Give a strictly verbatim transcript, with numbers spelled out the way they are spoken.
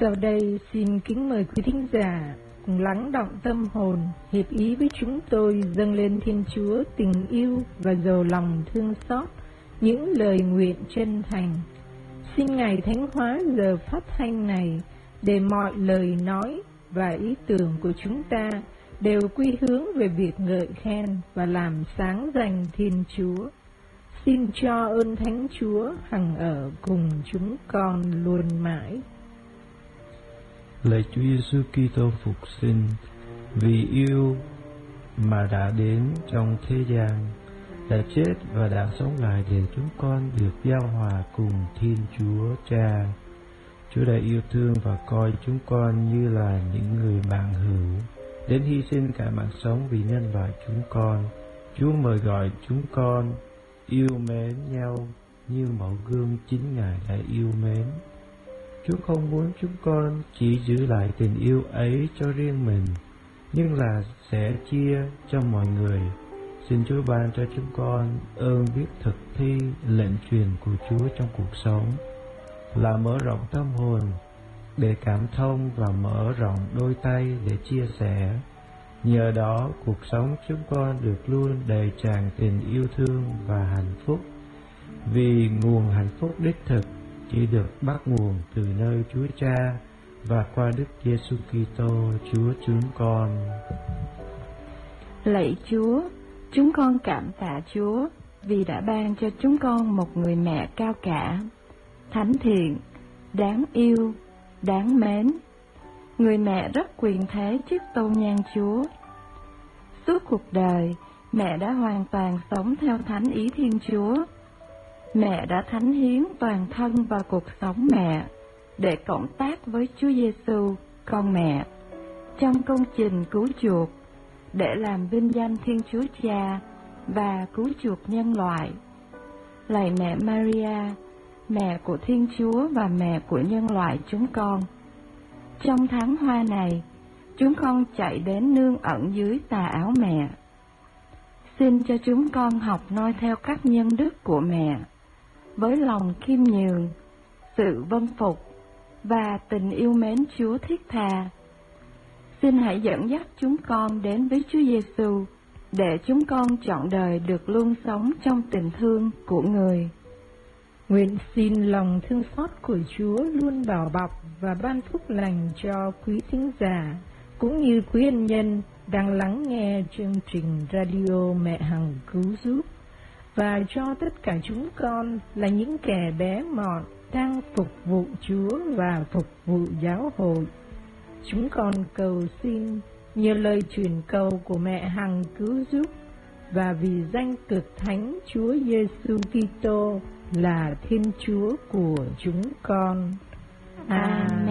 Sau đây xin kính mời quý thính giả cùng lắng động tâm hồn, hiệp ý với chúng tôi dâng lên Thiên Chúa tình yêu và giàu lòng thương xót những lời nguyện chân thành. Xin Ngài thánh hóa giờ phát thanh này, để mọi lời nói và ý tưởng của chúng ta đều quy hướng về việc ngợi khen và làm sáng danh Thiên Chúa. Xin cho ơn Thánh Chúa hằng ở cùng chúng con luôn mãi. Lạy Chúa Giêsu Kitô phục sinh, vì yêu mà đã đến trong thế gian, đã chết và đã sống lại để chúng con được giao hòa cùng Thiên Chúa Cha. Chúa đã yêu thương và coi chúng con như là những người bạn hữu, đến hy sinh cả mạng sống vì nhân loại chúng con. Chúa mời gọi chúng con yêu mến nhau như mẫu gương chính Ngài đã yêu mến. Chúa không muốn chúng con chỉ giữ lại tình yêu ấy cho riêng mình, nhưng là sẽ chia cho mọi người. Xin Chúa ban cho chúng con ơn biết thực thi lệnh truyền của Chúa trong cuộc sống, là mở rộng tâm hồn để cảm thông và mở rộng đôi tay để chia sẻ. Nhờ đó, cuộc sống chúng con được luôn đầy tràn tình yêu thương và hạnh phúc, vì nguồn hạnh phúc đích thực chỉ được bắt nguồn từ nơi Chúa Cha và qua Đức Giêsu Kitô Chúa chúng con. Lạy Chúa, chúng con cảm tạ Chúa vì đã ban cho chúng con một người mẹ cao cả, thánh thiện, đáng yêu, đáng mến. Người mẹ rất quyền thế trước tôn nhan Chúa. Suốt cuộc đời, mẹ đã hoàn toàn sống theo thánh ý Thiên Chúa. Mẹ đã thánh hiến toàn thân và cuộc sống mẹ để cộng tác với Chúa Giêsu, con mẹ, trong công trình cứu chuộc, để làm vinh danh Thiên Chúa Cha và cứu chuộc nhân loại. Lạy mẹ Maria, mẹ của Thiên Chúa và mẹ của nhân loại chúng con, trong tháng hoa này, chúng con chạy đến nương ẩn dưới tà áo mẹ. Xin cho chúng con học noi theo các nhân đức của mẹ, với lòng khiêm nhường, sự vâng phục và tình yêu mến Chúa thiết tha. Xin hãy dẫn dắt chúng con đến với Chúa Giêsu, để chúng con trọn đời được luôn sống trong tình thương của Người. Nguyện xin lòng thương xót của Chúa luôn bảo bọc và ban phúc lành cho quý thính giả, cũng như quý ân nhân đang lắng nghe chương trình radio Mẹ Hằng Cứu Giúp, và cho tất cả chúng con là những kẻ bé mọn đang phục vụ Chúa và phục vụ giáo hội. Chúng con cầu xin nhờ lời truyền cầu của Mẹ Hằng Cứu Giúp và vì danh cực thánh Chúa Giêsu Kitô là Thiên Chúa của chúng con. Amen.